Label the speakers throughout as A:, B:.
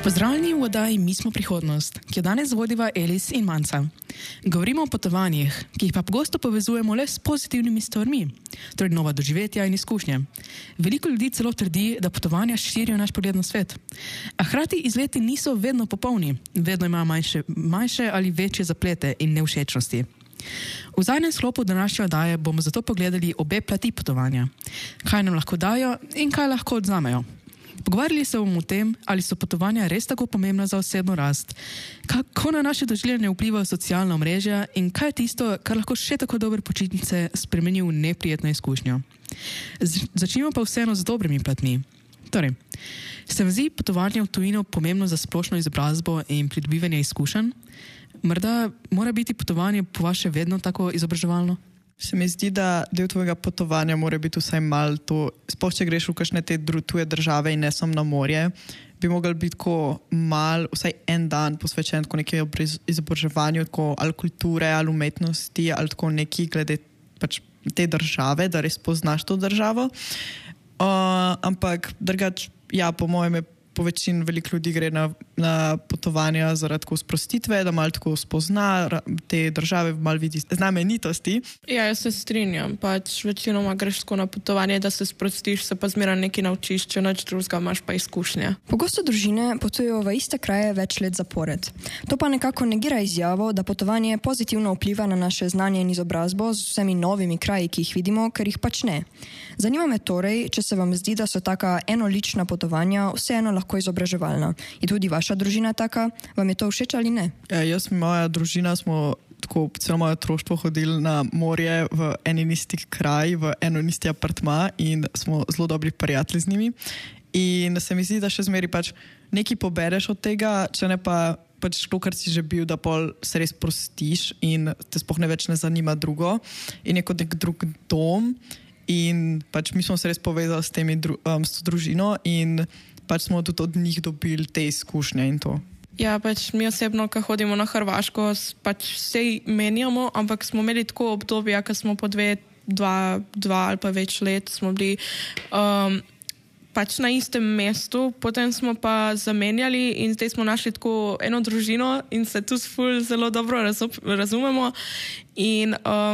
A: Pozdravljeni v oddaji Mi smo prihodnost, ki jo danes vodiva Elis in Manca. Govorimo o potovanjih, ki jih pa pogosto povezujemo le s pozitivnimi stvarmi, torej nova doživetja in izkušnje. Veliko ljudi celo trdi, da potovanja širijo naš pogled na svet. A hkrati izleti niso vedno popolni, vedno imajo manjše ali večje zaplete in nevšečnosti. V zadnjem sklopu današnje oddaje bomo zato pogledali obe plati potovanja, kaj nam lahko dajo in kaj lahko odzamejo. Pogovarjali se bomo o tem, ali so potovanja res tako pomembna za osebno rast, kako na naše doživljanje vplivajo socialna omrežja in kaj je tisto, kar lahko še tako dobre počitnice spremeni v neprijetno izkušnjo. Začnimo pa vseeno z dobrimi platmi. Torej, se vam zdi potovanje v tujino pomembno za splošno izobrazbo in pridobivanje izkušenj? Morda mora biti potovanje po vaše vedno tako izobraževalno?
B: Se mi zdi, da del tvojega potovanja mora biti vsaj malo to, sploh če greš v kakšne te tuje države in ne samo na morje, bi mogel biti tako mal, vsaj en dan posvečen tako nekaj izobraževanju, tako ali kulture, ali umetnosti, ali tako neki glede pač te države, da res poznaš to državo. Ampak drugače, ja, po mojem je po večini veliko ljudi gre na potovanja zaradi tako sprostitve, da malo tako spozna te države, malo vidi znamenitosti.
C: Ja, jaz se strinjam. Pač večinoma greš tako na potovanje, da se sprostiš, se pa zmeraj nekaj naučiš, če nič drugega imaš pa izkušnje.
D: Pogosto družine potujejo v iste kraje več let zapored. To pa nekako negira izjavo, da potovanje pozitivno vpliva na naše znanje in izobrazbo z vsemi novimi kraji, ki jih vidimo, ker jih pač ne. Zanima me torej, če se vam zdi, da so taka enolična potovanja vseeno lahko izobraževalna. Je tudi vaša družina taka? Vam je to všeč ali ne?
B: Ja, jaz in moja družina smo tako celo moje otroštvo hodili na morje v en in isti kraj, v en in isti apartma in smo zelo dobri prijatelji z njimi. In se mi zdi, da še zmeri pač nekaj pobereš od tega, če ne pa pač to, kar si že bil, da pol se res prostiš in te sploh ne več ne zanima drugo in je kot nek drug dom. In pač mi smo se res povezali s temi s družino in pač smo tudi od njih dobili te izkušnje in to.
C: Ja, pač mi osebno, ko hodimo na Hrvaško, pač vse menjamo, ampak smo imeli tako obdobja, ko smo po dva ali pa več let smo bili pač na istem mestu, potem smo pa zamenjali in zdaj smo našli tako eno družino in se tu zelo dobro razumemo in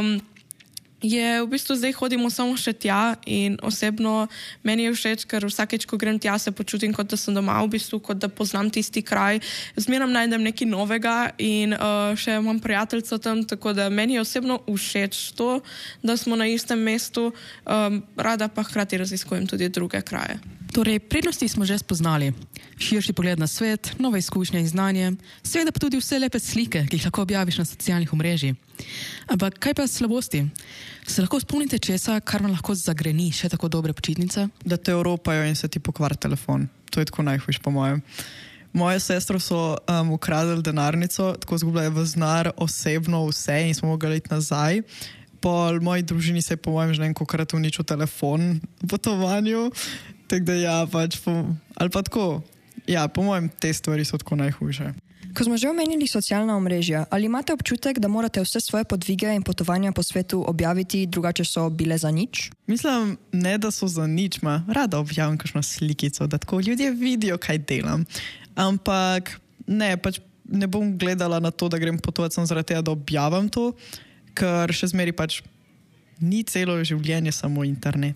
C: je v bistvu zdaj hodimo samo še tja in osebno meni je všeč, ker vsakeč, ko grem tja, se počutim, kot da sem doma, v bistvu, kot da poznam tisti kraj. Zmerom najdem nekaj novega in še imam prijateljca tam, tako da meni je osebno všeč to, da smo na istem mestu, rada pa hkrati raziskujem tudi druge kraje.
A: Torej, prednosti smo že spoznali. Širši pogled na svet, nove izkušnje in znanje, seveda pa tudi vse lepe slike, ki jih lahko objaviš na socialnih omrežjih. Ampak kaj pa slabosti? Se lahko spomnite česa, kar vam lahko zagreni še tako dobre počitnice?
B: Da te evropajo in se ti pokvari telefon. To je tako najhujš po mojem. Moje sestro so ukradili denarnico, tako zgubljali v znar osebno vse in smo mogli iti nazaj. Po moji družini se je po mojem že nekokrat uničil telefon v potovanju. Tako da ja, pač ali pa tako, ja, po mojem te stvari so tako najhujše.
D: Ko smo že omenili socialna omrežja, ali imate občutek, da morate vse svoje podvige in potovanja po svetu objaviti, drugače so bile za nič?
B: Mislim, ne da so za nič, rada objavim kakšno slikico, da tako ljudje vidijo, kaj delam. Ampak ne, pač ne bom gledala na to, da grem potovati samo zaradi tega, da objavim to, ker še zmeri pač ni celo življenje samo internet.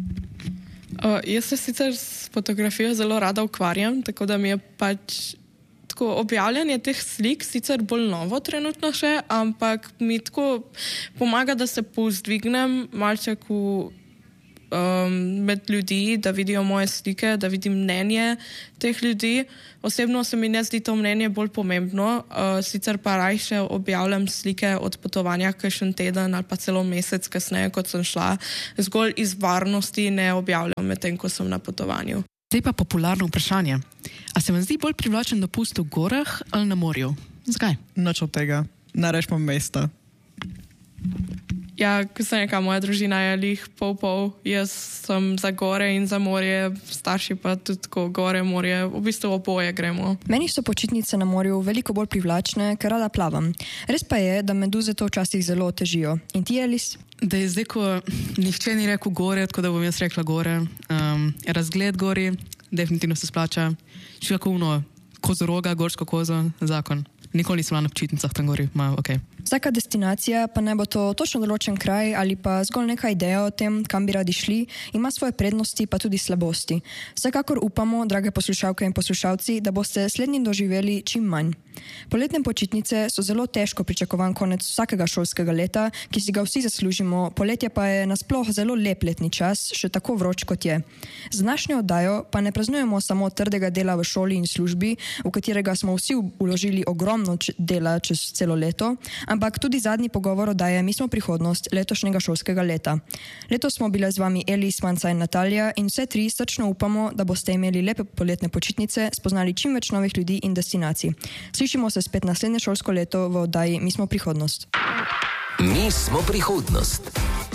C: Jaz se sicer s fotografijo zelo rada ukvarjam, tako da mi je pač tako objavljanje teh slik sicer bolj novo trenutno še, ampak mi tako pomaga, da se povzdvignem malček med ljudi, da vidijo moje slike, da vidim mnenje teh ljudi. Osebno se mi ne zdi to mnenje bolj pomembno, sicer pa rajše objavljam slike od potovanja kakšen teden ali pa celo mesec kasneje, kot sem šla. Zgolj iz varnosti ne objavljam medtem, ko sem na potovanju.
A: Zdaj pa popularno vprašanje. A se vam zdi bolj privlačen dopust v gorah ali na morju? Zakaj?
B: Nič od tega. Najraje imam mesta.
C: Ja, ko sem rekla, moja družina je lih pol. Jaz sem za gore in za morje, starši pa tudi tako gore, morje, v bistvu oboje gremo.
D: Meni so počitnice na morju veliko bolj privlačne, ker rada plavam. Res pa je, da meduze to včasih zelo otežijo. In ti, Elis?
A: Da je zdaj, ko nihče ni rekel gore, tako da bom jaz rekla gore. Razgled gori, definitivno se splača. Še kako Kozoroga, Gorsko kozo, zakon. Nikoli nisem bila na počitnicah tam gori, ok.
D: Vsaka destinacija, pa ne bo to točno določen kraj ali pa zgolj neka ideja o tem, kam bi radi šli, ima svoje prednosti pa tudi slabosti. Vsekakor upamo, drage poslušalke in poslušalci, da boste slednji doživeli čim manj. Poletne počitnice so zelo težko pričakovan konec vsakega šolskega leta, ki si ga vsi zaslužimo, poletje pa je nasploh zelo lep letni čas, še tako vroč kot je. Z današnjo oddajo pa ne praznujemo samo trdega dela v šoli in službi, v katerega smo vsi vložili ogromno dela čez celo leto, ampak tudi zadnji pogovor oddaje Mi smo prihodnost letošnjega šolskega leta. Letos smo bile z vami Elis, Manca in Natalija in vse tri srčno upamo, da boste imeli lepe poletne počitnice, spoznali čim več novih ljudi in destinacij. Slišimo se spet naslednje šolsko leto v oddaji Mi smo prihodnost.
E: Mi smo prihodnost.